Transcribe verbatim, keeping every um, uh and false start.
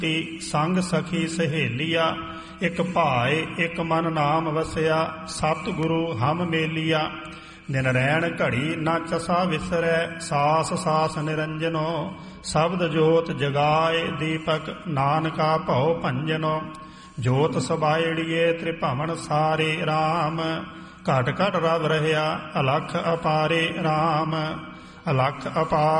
ਸੰਗ ਸਖੀ ਸਹੇਲੀਆ, ਇਕ ਭਾਏ ਇਕ ਮਨ ਨਾਮ ਵਸਿਆ, ਸਤ ਗੁਰੂ ਹਮ ਮੇਲੀਆ। ਦਿਨ ਰੈਣ ਘੜੀ ਨਾ ਚਸਾ ਵਿਸਰੈ, ਸਾਸ ਸਾਸ ਨਿਰੰਜਨੋ। ਸ਼ਬਦ ਜੋਤ ਜਗਾਏ ਦੀਪਕ, ਨਾਨਕਾ ਭਉ ਭੰਜਨੋ। ਜੋਤ ਸਬਾਇੜੀਏ ਤ੍ਰਿਭਵਨ ਸਾਰੇ, ਰਾਮ ਘਟ ਘਟ ਰਵ ਰਹਿਆ ਅਲਖ ਅਪਾਰੇ। ਰਾਮ ਅਲਖ ਅਪਾਰ